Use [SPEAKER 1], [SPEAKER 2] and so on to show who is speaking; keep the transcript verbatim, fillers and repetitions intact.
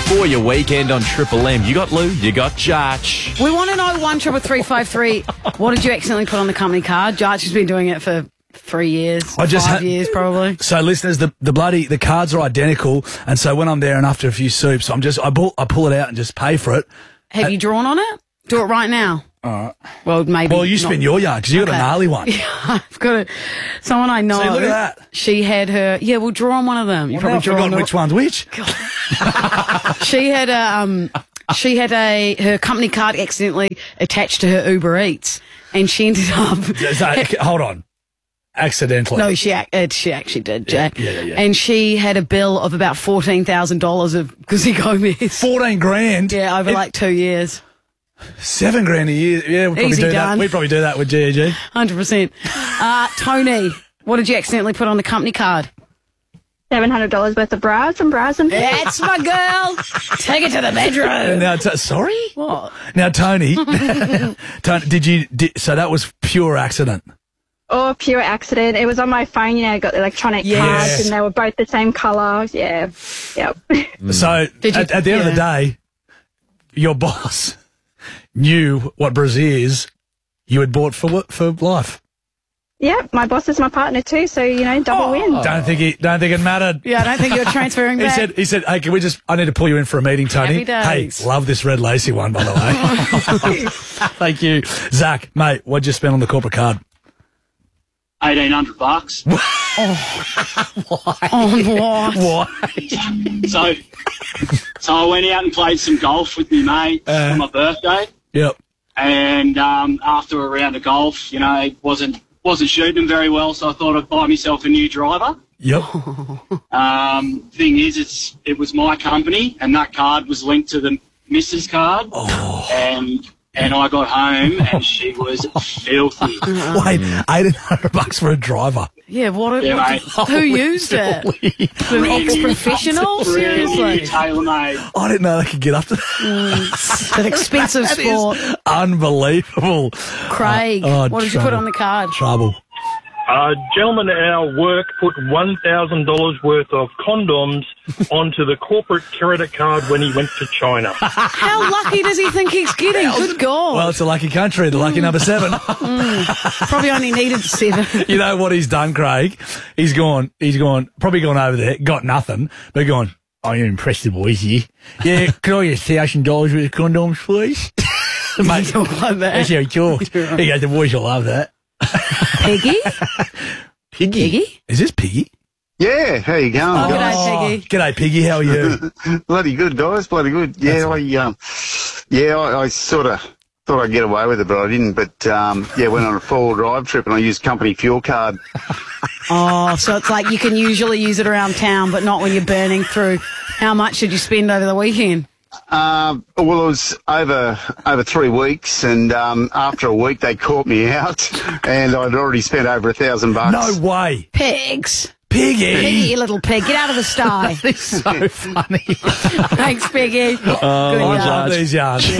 [SPEAKER 1] for your weekend on Triple M. You got Lou, you got Jarch.
[SPEAKER 2] We want to know one triple three five three. What did you accidentally put on the company card? Jarch has been doing it for three years,
[SPEAKER 3] I just
[SPEAKER 2] five
[SPEAKER 3] ha-
[SPEAKER 2] years probably.
[SPEAKER 3] So, listeners, the, the bloody the cards are identical, and so when I'm there and after a few soups, I'm just I pull I pull it out and just pay for it.
[SPEAKER 2] Have
[SPEAKER 3] Uh,
[SPEAKER 2] you drawn on it? Do it right now.
[SPEAKER 3] All right.
[SPEAKER 2] Well, maybe.
[SPEAKER 3] Well, you
[SPEAKER 2] not.
[SPEAKER 3] spin your yard because you got
[SPEAKER 2] Okay.
[SPEAKER 3] a gnarly one.
[SPEAKER 2] I've got it. Someone I know.
[SPEAKER 3] See, look at that.
[SPEAKER 2] She had her. Yeah, we'll draw on one of them. You
[SPEAKER 3] Well, now
[SPEAKER 2] probably
[SPEAKER 3] I've
[SPEAKER 2] draw on
[SPEAKER 3] forgotten
[SPEAKER 2] the-
[SPEAKER 3] which one's which.
[SPEAKER 2] She had a um, she had a her company card accidentally attached to her Uber Eats, and she ended up.
[SPEAKER 3] So, hold on. Accidentally.
[SPEAKER 2] No, she ac- uh, she actually did, Jack.
[SPEAKER 3] yeah, yeah, yeah.
[SPEAKER 2] And she had a bill of about fourteen thousand dollars of Guzzi Gomez.
[SPEAKER 3] Fourteen grand.
[SPEAKER 2] Yeah, over
[SPEAKER 3] It-
[SPEAKER 2] like two years,
[SPEAKER 3] seven grand a year. Yeah, we'd probably
[SPEAKER 2] Easy
[SPEAKER 3] do
[SPEAKER 2] done.
[SPEAKER 3] that. We'd probably do that with G E G.
[SPEAKER 2] hundred percent. Uh, Tony, what did you accidentally put on the company card?
[SPEAKER 4] seven hundred dollars worth of bras from Bras and Fit.
[SPEAKER 2] That's my girl. Take it to the bedroom.
[SPEAKER 3] Now, t- sorry.
[SPEAKER 2] What?
[SPEAKER 3] Now, Tony. Tony, did you? Did, so that was pure accident.
[SPEAKER 4] Oh, pure accident. It was on my phone, you know, I got the electronic
[SPEAKER 2] Yes.
[SPEAKER 4] cards and they were both the same colour. Yeah. Yep.
[SPEAKER 3] So
[SPEAKER 2] Did you-
[SPEAKER 3] at, at the end of the day, your boss knew what Brazil is. You had bought for what- for life.
[SPEAKER 4] Yep. My boss is my partner too, so, you know, double win.
[SPEAKER 3] Don't think it. Don't think it mattered.
[SPEAKER 2] Yeah, I don't think you're transferring
[SPEAKER 3] He
[SPEAKER 2] back.
[SPEAKER 3] said, he said, hey, can we just, I need to pull you in for a meeting, Tony.
[SPEAKER 2] Happy days.
[SPEAKER 3] Hey, love this red lacy one, by the way. Thank you. Zach, mate, what'd you spend on the corporate card?
[SPEAKER 5] eighteen hundred bucks.
[SPEAKER 2] Oh, what?
[SPEAKER 3] Why?
[SPEAKER 5] So, so I went out and played some golf with my mate
[SPEAKER 3] Uh.
[SPEAKER 5] for my birthday.
[SPEAKER 3] Yep.
[SPEAKER 5] And um, after a round of golf, you know, wasn't wasn't shooting them very well, so I thought I'd buy myself a new driver.
[SPEAKER 3] Yep.
[SPEAKER 5] Um, thing is, it's it was my company, and that card was linked to the missus card.
[SPEAKER 3] Oh.
[SPEAKER 5] And and I got home, and she was filthy.
[SPEAKER 3] Wait, eighteen hundred bucks for a driver.
[SPEAKER 2] Yeah, what?
[SPEAKER 5] Yeah,
[SPEAKER 2] what
[SPEAKER 5] mate.
[SPEAKER 2] who used it? An ex-professional? Seriously?
[SPEAKER 5] Tailor-made.
[SPEAKER 3] I didn't know they could get up to that.
[SPEAKER 2] It's an expensive
[SPEAKER 3] That
[SPEAKER 2] sport.
[SPEAKER 3] is unbelievable.
[SPEAKER 2] Craig,
[SPEAKER 3] Oh,
[SPEAKER 2] what did you put
[SPEAKER 3] trouble.
[SPEAKER 2] on the card?
[SPEAKER 3] Trouble.
[SPEAKER 6] A gentleman at our work put one thousand dollars worth of condoms onto the corporate credit card when he went to China.
[SPEAKER 2] How lucky does he think he's getting? Good God.
[SPEAKER 3] Well, it's a lucky country, the lucky number seven.
[SPEAKER 2] Probably only needed seven.
[SPEAKER 3] You know what he's done, Craig? He's gone, he's gone, probably gone over there, got nothing, but gone, oh, you're impressed the boys here. Yeah, can I get a thousand dollars worth of condoms, please? Mate,
[SPEAKER 2] Talk like
[SPEAKER 3] that's
[SPEAKER 2] that.
[SPEAKER 3] how he talks. He goes, the boys will love that.
[SPEAKER 2] Peggy?
[SPEAKER 3] Piggy?
[SPEAKER 2] Piggy?
[SPEAKER 3] Is this Piggy?
[SPEAKER 7] Yeah, how you going,
[SPEAKER 2] Oh,
[SPEAKER 7] guys?
[SPEAKER 2] g'day, Piggy.
[SPEAKER 3] G'day, Piggy, how are you?
[SPEAKER 7] Bloody good, guys. Bloody good. Yeah, I um, yeah, I, I sort of thought I'd get away with it, but I didn't. But um, yeah, went on a four-wheel drive trip and I used company fuel card.
[SPEAKER 2] Oh, so it's like you can usually use it around town, but not when you're burning through. How much did you spend over the weekend?
[SPEAKER 7] Um, well, it was over over three weeks, and um, after a week they caught me out, and I'd already spent over a thousand bucks.
[SPEAKER 3] No way.
[SPEAKER 2] Pigs.
[SPEAKER 3] Piggy.
[SPEAKER 2] Piggy, you little pig. Get out of the sty.
[SPEAKER 3] It's so funny.
[SPEAKER 2] Thanks, Piggy. Good
[SPEAKER 3] I
[SPEAKER 2] yards.
[SPEAKER 3] love these yards.